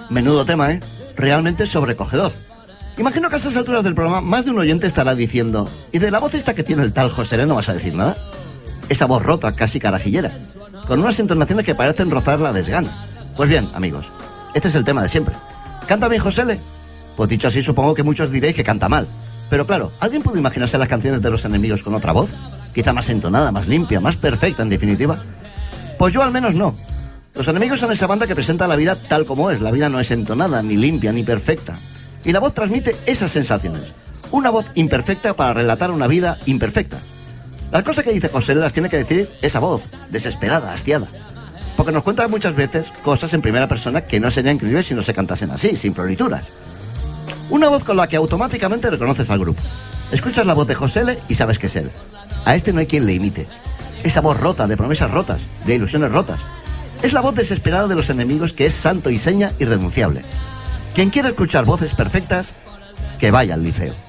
Menudo tema, ¿eh? Realmente sobrecogedor. Imagino que a estas alturas del programa más de un oyente estará diciendo: ¿y de la voz esta que tiene el tal José L no vas a decir nada? Esa voz rota, casi carajillera, con unas entonaciones que parecen rozar la desgana. Pues bien, amigos, este es el tema de siempre. ¿Canta bien José L? Pues dicho así, supongo que muchos diréis que canta mal. Pero claro, ¿alguien puede imaginarse las canciones de Los Enemigos con otra voz? Quizá más entonada, más limpia, más perfecta, en definitiva. Pues yo al menos no. Los Enemigos son esa banda que presenta la vida tal como es. La vida no es entonada, ni limpia, ni perfecta. Y la voz transmite esas sensaciones. Una voz imperfecta para relatar una vida imperfecta. Las cosas que dice José las tiene que decir esa voz, desesperada, hastiada. Porque nos cuenta muchas veces cosas en primera persona que no serían increíbles si no se cantasen así, sin florituras. Una voz con la que automáticamente reconoces al grupo. Escuchas la voz de José L y sabes que es él. A este no hay quien le imite. Esa voz rota, de promesas rotas, de ilusiones rotas. Es la voz desesperada de Los Enemigos, que es santo y seña irrenunciable. Quien quiera escuchar voces perfectas, que vaya al liceo.